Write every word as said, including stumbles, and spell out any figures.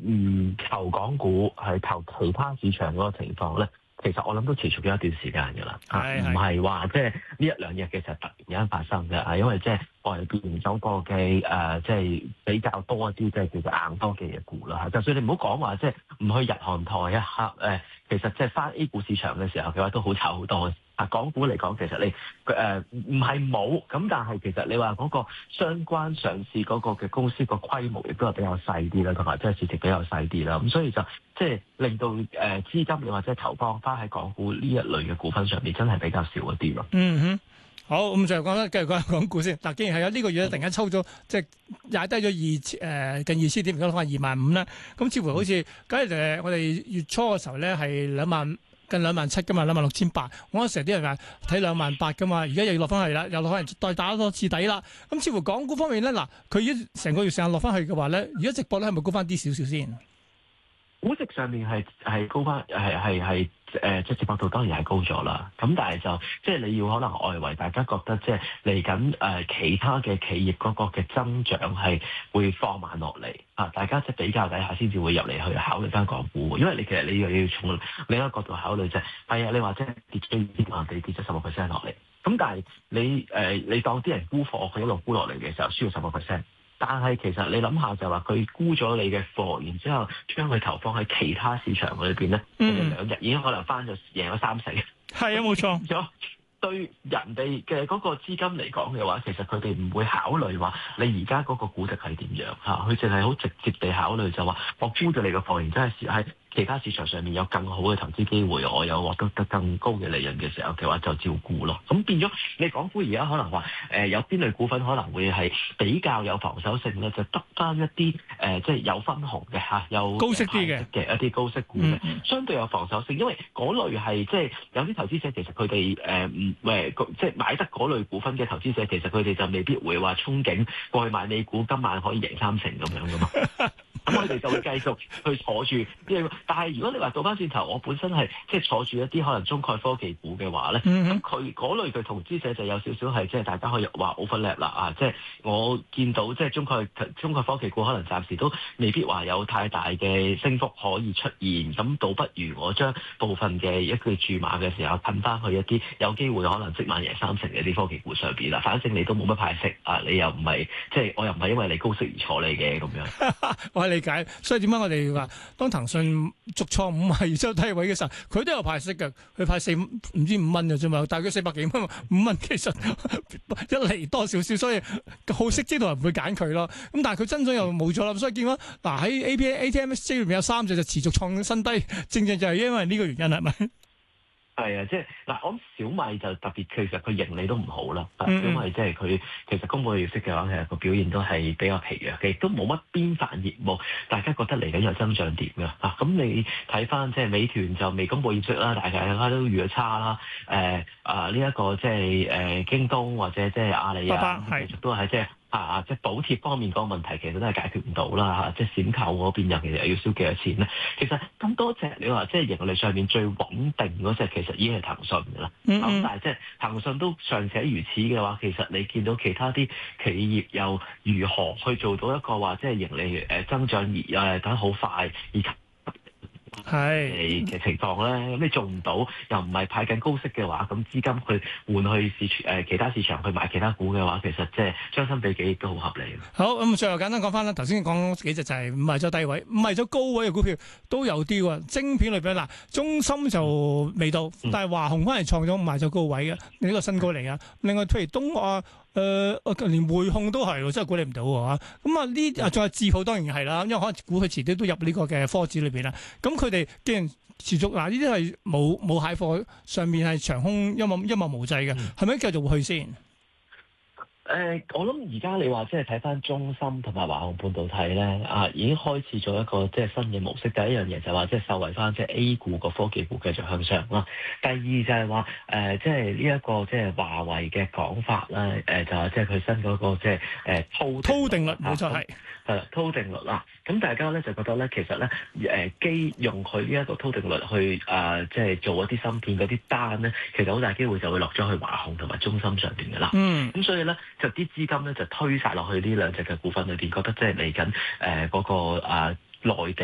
唔投港股，係投其他市場嗰個情況咧，其實我諗都持續咗一段時間㗎啦，嚇，唔係話即係呢一兩日嘅時候突然間發生嘅，啊，因為即係外邊走過嘅誒，即係比較多一啲即係叫做硬科技嘅股啦嚇。就算你唔好講話即係唔去日韓台啊嚇，誒，其實即係翻 A 股市場嘅時候嘅話都好炒好多。啊，港股嚟講，其實你誒唔係冇，咁但係其實你話嗰個相關上市嗰個嘅公司個規模亦都係比較細啲啦，同埋即係市值比較細啲啦，咁所以就即係令到誒資金又或者投放翻喺港股呢一類嘅股份上面，真係比較少一啲咯。 嗯哼。好，咁就講啦，繼續講講股先。嗱，既然係有呢個月突然間抽咗，即係踩低咗二誒近二千點，而家翻二萬五啦。咁似乎好似，假如誒我哋月初嘅時候咧係兩萬近兩萬七噶嘛，兩萬六千八。我成日啲人話睇兩萬八噶嘛，而家又要落翻去啦，又落翻嚟再打多次底啦。咁似乎港股方面咧，嗱，佢已經成個月成日落翻去嘅話咧，而家直播咧係咪高翻啲少少先？ 估值上面係係高翻，係係係誒，即係接駁度當然係高咗啦。咁但係就即係你要可能外圍大家覺得即係嚟緊誒其他嘅企業嗰個嘅增長係會放慢落嚟啊！大家即係比較底下先至會入嚟去考慮翻港股，因為你其實你又要從另一個角度考慮啫。係啊，你話即係跌咗跌萬地跌咗十個 percent 落嚟，咁但係你誒、呃、你當啲人沽貨佢一路沽落嚟嘅時候，輸咗十個 percent。但係其實你諗下就話佢沽咗你嘅貨，然之後將佢投放喺其他市場裏邊咧，嗯、兩日已經可能翻咗贏咗三成。 係啊，冇錯。 咗對人哋嘅嗰個資金嚟講嘅話，其實佢哋唔會考慮話你而家嗰個估值係點樣嚇，佢淨係好直接地考慮就話我沽咗你嘅貨，然之後係其他市場上面有更好嘅投資機會，我有獲得得更高嘅利潤嘅時候嘅話，就照顧咯。咁變咗你港股而家可能話誒、呃、有邊類股份可能會係比較有防守性咧，就得翻一啲誒、呃、即係有分紅嘅嚇，有高息啲嘅嘅一啲高息股嘅， 嗯、 相對有防守性，因為嗰類係即係有啲投資者其實佢哋誒唔誒即係買得嗰類股份嘅投資者，其實佢哋就未必會話憧憬過去買美股今晚可以贏三成咁樣噶嘛。咁我哋就會繼續去坐住，但係如果你話倒翻轉頭，我本身係即係坐住一啲可能中概科技股嘅話咧，咁佢嗰類嘅投資者就有少少係即係大家可以話 overlap 啦啊！即係我見到即係中概中概科技股可能暫時都未必話有太大嘅升幅可以出現，咁倒不如我將部分嘅一個注碼嘅時候噴翻去一啲有機會可能即晚贏三成嘅啲科技股上邊啦。反正你都冇乜派息啊，你又唔係即係我又唔係因為你高息而坐你嘅咁樣。理解，所以點解我哋話當騰訊續創五係收低位嘅時候，佢都有派息嘅，佢派四唔知五蚊嘅啫嘛，大概四百幾蚊，五蚊其實一厘多少少，所以好息之徒人唔會揀佢咯。咁但係佢增長又冇咗啦，所以見到嗱喺 A P A T M X J 裏面有三隻就持續創新低，正正就係因為呢個原因係咪？ 係啊，即係嗱，我諗小米就特別，其實佢盈利都唔好啦。 嗯、 小米即係佢其實公佈業績嘅話，其實個表現都係比較疲弱，亦都冇乜邊範業務，大家覺得嚟緊有增長點嘅啊。咁你睇翻即係美團就未公佈業績啦，大家都預咗差啦。誒、呃、啊呢一個即係誒京東或者即係阿里啊，其實都係即係。啊！即係補貼方面嗰個問題，其實都係解決唔到啦嚇。即係閃購嗰邊又其實又要燒幾多錢咧？其實咁多隻你話即係盈利上面最穩定嗰隻，其實已經係騰訊㗎啦。咁、嗯、但係即係騰訊都尚且如此嘅話，其實你見到其他啲企業又如何去做到一個話即係盈利誒增長而誒等好快以及係嘅情況咧，咁你做唔到，又唔係派緊高息嘅話，咁資金去換去市場誒其他市場去買其他股嘅話，其實即係將心比己都好合理。 好，咁最後簡單講翻啦，頭先講幾隻就係唔係咗低位，唔係咗高位嘅股票都有啲喎。晶片裏邊嗱，中芯就未到，嗯、但係華虹翻嚟創咗唔係咗高位嘅，呢個新高嚟嘅。另外譬如東亞。誒、呃，連匯控都係，真係估你唔到喎。咁啊，呢啊仲有智譜當然係啦，因為可能估佢遲啲都入呢個嘅科指裏邊啦。咁佢哋既然持續嗱，呢啲係冇冇蟹貨，上面係長空一望一望無際嘅，係咪、嗯、繼續會去先？ 誒、呃，我諗而家你話即係睇翻中芯同埋華虹半導體咧，啊，已經開始咗一個即係新嘅模式。第一樣嘢就係話即係受惠翻即係 A 股個科技股繼續向上啦。第二就係話誒，即係呢一個即係華為嘅講法啦，誒、呃、就係即係佢新嗰個即係誒套套定律，冇錯係係啦，套定律啦。咁大家咧就覺得咧，其實咧誒基用佢呢一個套定律去誒即係做一啲芯片嗰啲單咧，其實好大機會就會落咗去華虹同埋中芯上邊嘅啦。嗯，咁所以咧。就啲資金咧就推晒落去呢兩隻嘅股份裏邊，覺得即係嚟緊誒嗰個啊內地。